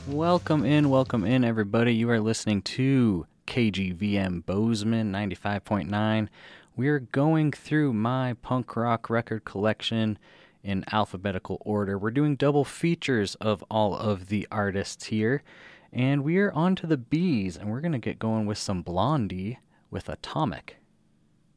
Welcome in, everybody. You are listening to KGVM Bozeman 95.9. We're going through my punk rock record collection in alphabetical order. We're doing double features of all of the artists here, and we are on to the B's, and we're going to get going with some Blondie with Atomic.